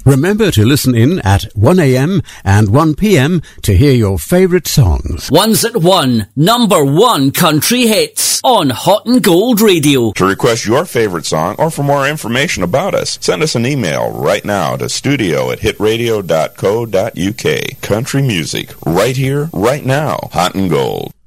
Remember to listen in at 1 a.m. and 1 p.m. to hear your favourite songs. Ones at 1, number 1 country hits on Hot and Gold Radio. To request your favourite song or for more information about us, send us an email right now to studio@hitradio.co.uk. Country music, right here, right now. Hot and Gold.